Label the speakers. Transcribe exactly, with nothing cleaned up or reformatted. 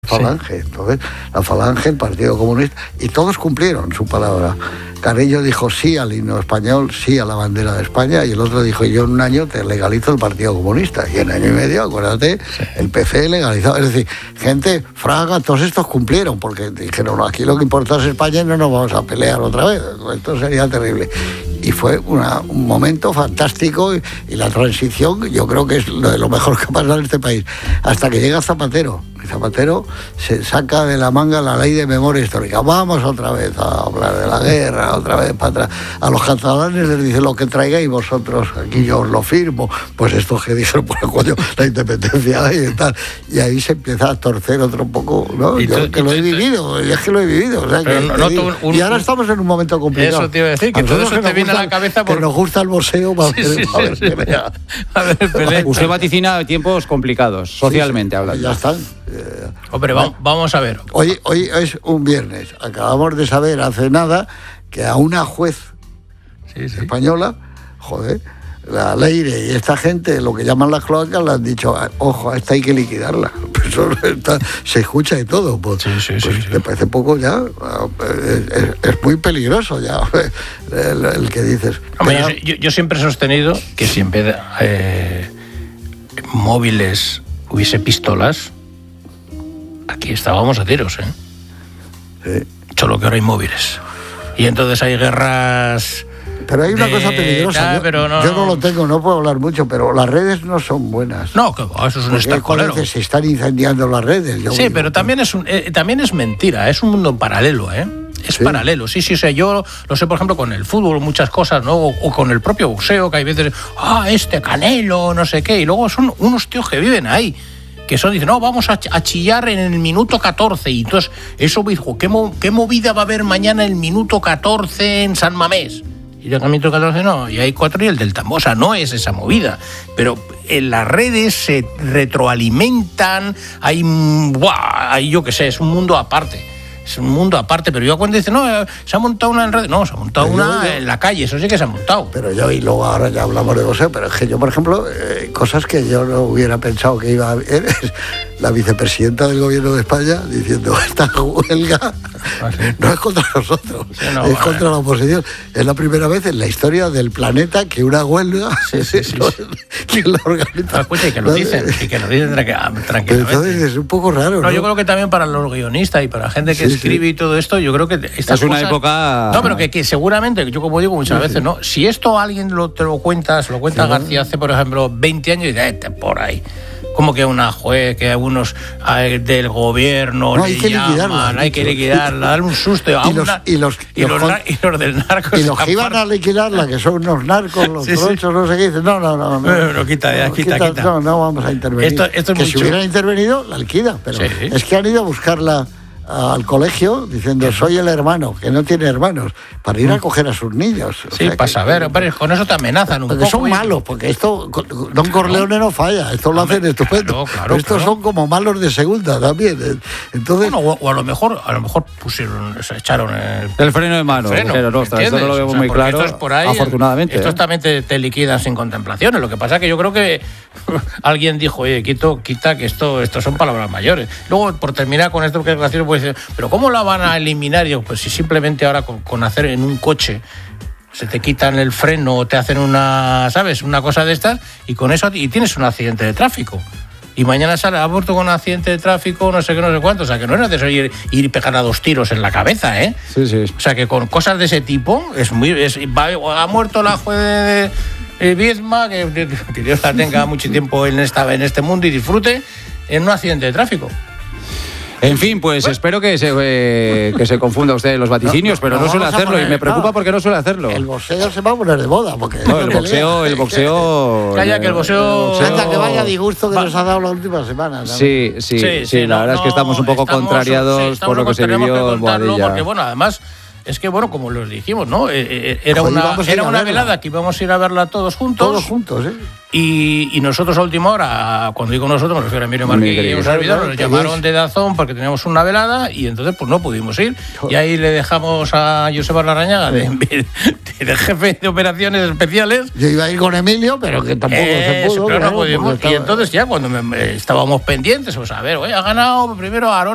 Speaker 1: Falange. Sí. Entonces, la Falange, el Partido Comunista, y todos cumplieron su palabra. Carrillo dijo sí al himno español, sí a la bandera de España, y el otro dijo, yo en un año te legalizo el Partido Comunista, y en año y medio, acuérdate, sí. el P C legalizó. Es decir, gente, Fraga, todos estos cumplieron, porque dijeron, no, aquí lo que importa es España y no nos vamos a pelear otra vez, esto sería terrible. Y fue una, un momento fantástico, y, y la transición yo creo que es lo, de lo mejor que ha pasado en este país, hasta que llega Zapatero. Zapatero se saca de la manga la ley de memoria histórica. Vamos otra vez a hablar de la guerra, otra vez para atrás. A los catalanes les dice lo que traigáis vosotros, aquí yo os lo firmo. Pues esto que dijeron, pues coño, la independencia y tal. Y ahí se empieza a torcer otro poco, ¿no? Yo tú, que lo he vivido, y es que lo he vivido. O sea, que,
Speaker 2: no, no, un, un,
Speaker 1: y ahora estamos en un momento complicado.
Speaker 2: Eso te iba a decir, que a todo eso te viene a la cabeza
Speaker 1: por... Que nos gusta el boxeo para
Speaker 2: sí,
Speaker 1: ver,
Speaker 2: sí,
Speaker 1: para
Speaker 2: sí,
Speaker 1: ver
Speaker 2: sí. A ver, pelea.
Speaker 3: Usted vaticina tiempos complicados, socialmente
Speaker 1: sí, sí,
Speaker 3: hablando.
Speaker 1: Ya están.
Speaker 2: Eh, Hombre, vamos, vamos a ver.
Speaker 1: Hoy, hoy es un viernes. Acabamos de saber hace nada que a una juez sí, sí. española, joder, la Leire y esta gente, lo que llaman las cloacas, le han dicho, ojo, a esta hay que liquidarla. Eso está, se escucha de todo. Pues,
Speaker 2: sí, sí,
Speaker 1: pues
Speaker 2: sí, sí.
Speaker 1: ¿te parece poco ya? Es, es, es muy peligroso ya el, el que dices.
Speaker 2: Hombre, Pero... yo, yo siempre he sostenido que si en vez de eh, móviles hubiese pistolas, aquí estábamos a tiros, ¿eh?
Speaker 1: Sí.
Speaker 2: Solo que ahora hay móviles. Y entonces hay guerras...
Speaker 1: Pero hay una
Speaker 2: de...
Speaker 1: cosa peligrosa.
Speaker 2: Ta,
Speaker 1: yo,
Speaker 2: pero no,
Speaker 1: yo no lo tengo, no puedo hablar mucho, pero las redes no son buenas.
Speaker 2: No, que eso es un estercolero.
Speaker 1: Porque se están incendiando las redes. Yo
Speaker 2: sí,
Speaker 1: digo,
Speaker 2: pero también es, un, eh, también es mentira, es un mundo paralelo, ¿eh? Es sí. paralelo, sí, sí, o sea, yo lo sé, por ejemplo, con el fútbol, muchas cosas, ¿no? O, o con el propio boxeo, que hay veces, ah, este Canelo, no sé qué, y luego son unos tíos que viven ahí, que son, dicen, no, vamos a, a chillar en el minuto catorce, y entonces, eso me dijo, ¿qué, mo, ¿qué movida va a haber mañana en el minuto catorce en San Mamés? Y yo en el minuto catorce no, y hay cuatro y el del tambor, o sea, no es esa movida, pero en las redes se retroalimentan, hay, ¡buah! Hay yo qué sé, es un mundo aparte. Es un mundo aparte, pero yo cuando dice, no, se ha montado una en redes, no, se ha montado pero una yo, yo, en la calle, eso sí que se ha montado.
Speaker 1: Pero yo, y luego ahora ya hablamos de boxeo, pero es que yo, por ejemplo, eh, cosas que yo no hubiera pensado que iba a haber, la vicepresidenta del gobierno de España diciendo, esta huelga ¿Ah, sí? no es contra nosotros, sí, no, es contra ver. la oposición. Es la primera vez en la historia del planeta que una huelga
Speaker 2: sí, sí, sí,
Speaker 1: no,
Speaker 2: sí.
Speaker 1: que la organiza.
Speaker 2: Escucha, y que lo dicen, y que lo dicen tranquilamente.
Speaker 1: Entonces es un poco raro, ¿no?
Speaker 2: No, yo creo que también para los guionistas y para la gente que sí, escribe sí. y todo esto, yo creo que estas
Speaker 3: es una
Speaker 2: cosas,
Speaker 3: época...
Speaker 2: No, pero que, que seguramente, yo como digo muchas sí, veces, sí. ¿no? Si esto alguien lo, te lo cuenta, se lo cuenta sí, García hace, por ejemplo, veinte años, y dice, este por ahí. Como que una juez, que algunos eh, del gobierno
Speaker 1: no,
Speaker 2: le
Speaker 1: hay que
Speaker 2: llaman,
Speaker 1: liquidarla,
Speaker 2: hay que liquidarla, darle un susto.
Speaker 1: Y los, y los,
Speaker 2: y los, los, y los del narco.
Speaker 1: Y los que iban a liquidarla, que son unos narcos, los sí, tronchos, sí. no sé qué, dicen, no, no, no. No,
Speaker 2: no, no quita, ya, no, quita, quita, quita.
Speaker 1: No, no vamos a intervenir.
Speaker 2: Esto, esto es
Speaker 1: que
Speaker 2: mucho.
Speaker 1: Si hubieran intervenido, la liquida, pero
Speaker 2: sí.
Speaker 1: es que han ido a buscarla al colegio diciendo soy el hermano, que no tiene hermanos, para ir a coger a sus niños. O
Speaker 2: sí,
Speaker 1: sea,
Speaker 2: para
Speaker 1: que,
Speaker 2: saber, pero con eso te amenazan un
Speaker 1: porque
Speaker 2: poco.
Speaker 1: Son
Speaker 2: ¿eh?
Speaker 1: malos, porque esto, Don Corleone no falla, esto lo hacen estupendo.
Speaker 2: Claro, claro,
Speaker 1: Estos
Speaker 2: claro.
Speaker 1: son como malos de segunda también. Entonces,
Speaker 2: bueno, o, o a lo mejor, a lo mejor pusieron, se echaron el,
Speaker 3: el freno de mano.
Speaker 2: Freno,
Speaker 3: pero no, esto no lo vemos o sea, muy claro. Esto es por ahí, afortunadamente.
Speaker 2: Estos
Speaker 3: ¿eh?
Speaker 2: también te, te liquidan sin contemplaciones. Lo que pasa es que yo creo que alguien dijo, oye, quito, quita, que esto, esto son palabras mayores. Luego, por terminar con esto que es gracioso, pues decir, pero ¿cómo la van a eliminar? Y yo, pues si simplemente ahora con, con hacer en un coche se te quitan el freno o te hacen una, ¿sabes? Una cosa de estas y con eso y tienes un accidente de tráfico. Y mañana sale aborto con un accidente de tráfico, no sé qué, no sé cuánto. O sea, que no es necesario ir, ir y pegar a dos tiros en la cabeza, ¿eh?
Speaker 3: Sí, sí.
Speaker 2: O sea, que con cosas de ese tipo es muy... Es, va, ha muerto la juez de, de Viedma, que, que Dios la tenga mucho tiempo en, esta, en este mundo y disfrute en un accidente de tráfico.
Speaker 3: En fin, pues bueno. espero que se, eh, que se confunda usted en los vaticinios, no, pero no, no suele hacerlo poner, y me preocupa no, porque no suele hacerlo.
Speaker 1: El boxeo se va a poner de moda. Porque
Speaker 3: no, el boxeo, el boxeo...
Speaker 2: Calla, que el boxeo...
Speaker 1: Anda, que vaya disgusto que va. nos ha dado la última semana.
Speaker 3: Sí, sí, sí, sí, sí, la no, verdad es que estamos un poco estamos, contrariados sí, por lo que se vivió en Boadilla.
Speaker 2: Porque, bueno, además... Es que, bueno, como los dijimos, ¿no? Eh, era Joder, una, era una velada que íbamos a ir a verla todos juntos.
Speaker 1: Todos juntos, ¿eh?
Speaker 2: Y, y nosotros a última hora, cuando digo nosotros, me refiero a Emilio Marqués y un servidor, nos llamaron de Dazón porque teníamos una velada y entonces pues no pudimos ir. Joder. Y ahí le dejamos a Joseba Larrañaga de, de, de jefe de operaciones especiales.
Speaker 1: Yo iba a ir con Emilio, pero que tampoco eh, se pudo.
Speaker 2: Pero no pudimos. Y estaba... entonces ya cuando me, me, estábamos pendientes, pues a ver, oye, ha ganado primero Aarón.